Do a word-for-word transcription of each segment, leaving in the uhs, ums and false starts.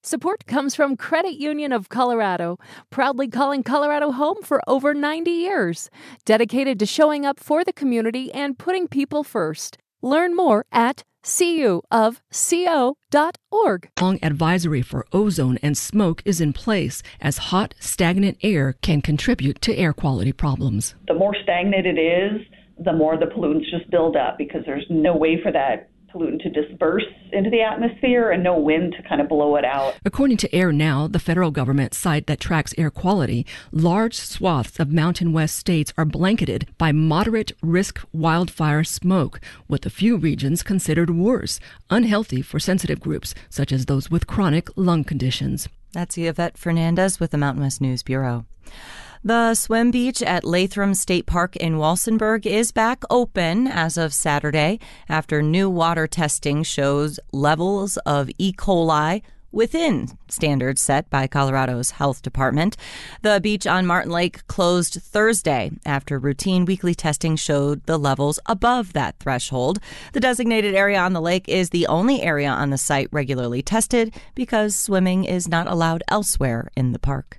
Support comes from Credit Union of Colorado, proudly calling Colorado home for over ninety years, dedicated to showing up for the community and putting people first. Learn more at c u of co dot org. Long advisory for ozone and smoke is in place, as hot, stagnant air can contribute to air quality problems. The more stagnant it is, the more the pollutants just build up, because there's no way for that pollutant to disperse into the atmosphere and no wind to kind of blow it out. According to Air Now, the federal government site that tracks air quality, large swaths of Mountain West states are blanketed by moderate risk wildfire smoke, with a few regions considered worse, unhealthy for sensitive groups, such as those with chronic lung conditions. That's Yvette Fernandez with the Mountain West News Bureau. The swim beach at Latham State Park in Walsenburg is back open as of Saturday after new water testing shows levels of E. coli within standards set by Colorado's health department. The beach on Martin Lake closed Thursday after routine weekly testing showed the levels above that threshold. The designated area on the lake is the only area on the site regularly tested because swimming is not allowed elsewhere in the park.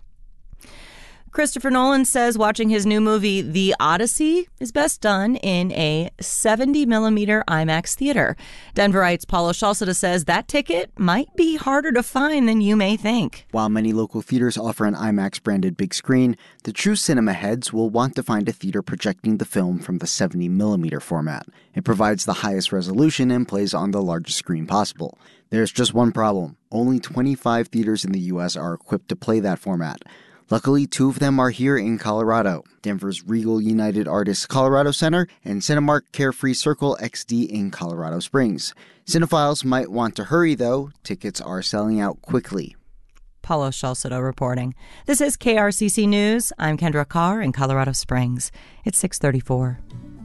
Christopher Nolan says watching his new movie, The Odyssey, is best done in a seventy millimeter IMAX theater. Denverites Paulo Shalceda says that ticket might be harder to find than you may think. While many local theaters offer an IMAX-branded big screen, the true cinema heads will want to find a theater projecting the film from the seventy millimeter format. It provides the highest resolution and plays on the largest screen possible. There's just one problem. Only twenty-five theaters in the U S are equipped to play that format. Luckily, two of them are here in Colorado, Denver's Regal United Artists Colorado Center and Cinemark Carefree Circle X D in Colorado Springs. Cinephiles might want to hurry, though. Tickets are selling out quickly. Paulo Shalceda reporting. This is K R C C News. I'm Kendra Carr in Colorado Springs. It's six thirty-four.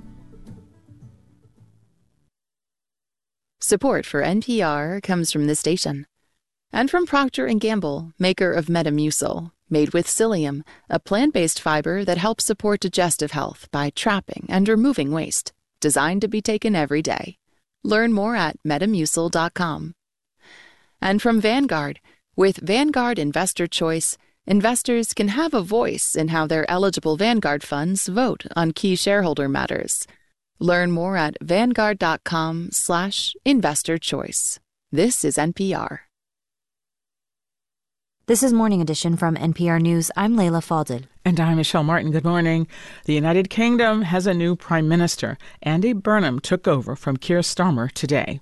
Support for N P R comes from this station and from Procter and Gamble, maker of Metamucil. Made with psyllium, a plant-based fiber that helps support digestive health by trapping and removing waste. Designed to be taken every day. Learn more at metamucil dot com. And from Vanguard, with Vanguard Investor Choice, investors can have a voice in how their eligible Vanguard funds vote on key shareholder matters. Learn more at vanguard dot com slash investor choice. This is N P R. This is Morning Edition from N P R News. I'm Layla Falded. And I'm Michelle Martin. Good morning. The United Kingdom has a new prime minister. Andy Burnham took over from Keir Starmer today.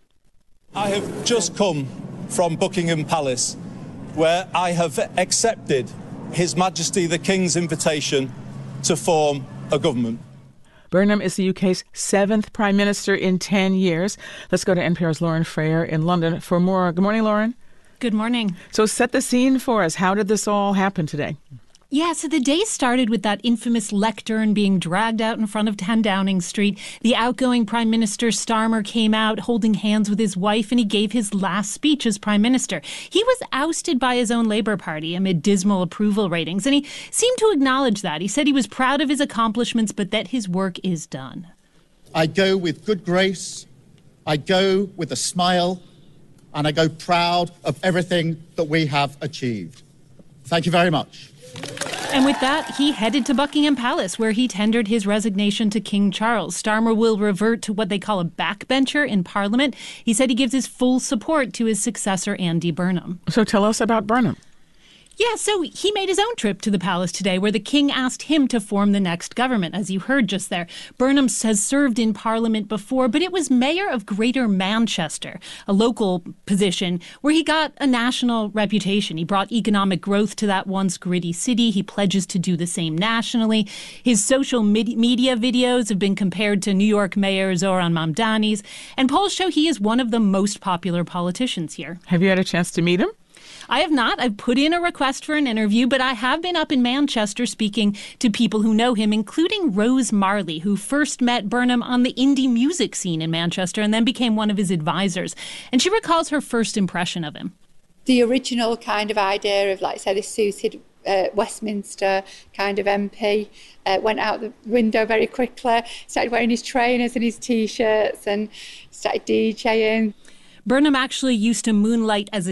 I have just come from Buckingham Palace, where I have accepted His Majesty the King's invitation to form a government. Burnham is the U K's seventh prime minister in ten years. Let's go to N P R's Lauren Frayer in London for more. Good morning, Lauren. Good morning. So set the scene for us. How did this all happen today? Yeah, so the day started with that infamous lectern being dragged out in front of ten Downing Street. The outgoing Prime Minister Starmer came out holding hands with his wife, and he gave his last speech as Prime Minister. He was ousted by his own Labour Party amid dismal approval ratings, and he seemed to acknowledge that. He said he was proud of his accomplishments, but that his work is done. I go with good grace, I go with a smile, and I go proud of everything that we have achieved. Thank you very much. And with that, he headed to Buckingham Palace, where he tendered his resignation to King Charles. Starmer will revert to what they call a backbencher in Parliament. He said he gives his full support to his successor, Andy Burnham. So tell us about Burnham. Yeah, so he made his own trip to the palace today, where the king asked him to form the next government, as you heard just there. Burnham has served in Parliament before, but it was mayor of Greater Manchester, a local position where he got a national reputation. He brought economic growth to that once gritty city. He pledges to do the same nationally. His social media videos have been compared to New York Mayor Zoran Mamdani's, and polls show he is one of the most popular politicians here. Have you had a chance to meet him? I have not. I've put in a request for an interview, but I have been up in Manchester speaking to people who know him, including Rose Marley, who first met Burnham on the indie music scene in Manchester and then became one of his advisors. And she recalls her first impression of him. The original kind of idea of, like, say, this suited uh, Westminster kind of M P uh, went out the window very quickly, started wearing his trainers and his T-shirts and started DJing. Burnham actually used to moonlight as a